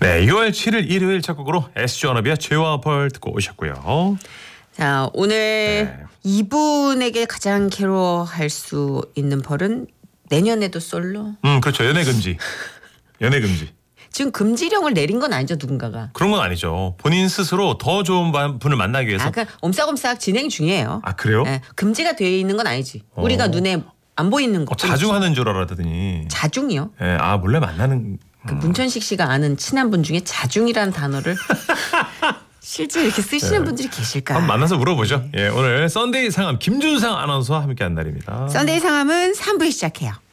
네, 2월 7일 일요일 첫 곡으로 SG 워너비의 죄와 벌 듣고 오셨고요. 자, 오늘 네. 이분에게 가장 괴로워할 수 있는 벌은 내년에도 솔로. 그렇죠. 연애 금지. 연애 금지. 지금 금지령을 내린 건 아니죠, 누군가가. 그런 건 아니죠. 본인 스스로 더 좋은 분을 만나기 위해서. 그러니까 옴싹옴싹 진행 중이에요. 아, 그래요? 네, 금지가 되어 있는 건 아니지. 우리가 눈에 안 보이는 거. 자중하는 줄 알았더니. 자중이요? 예, 아, 몰래 만나는. 그 문천식 씨가 아는 친한 분 중에 자중이라는 단어를 실제 이렇게 쓰시는 분들이 계실까? 한번 만나서 물어보죠. 예, 오늘 썬데이 상암 김준상 아나운서와 함께한 날입니다. 썬데이 상암은 3부에 시작해요.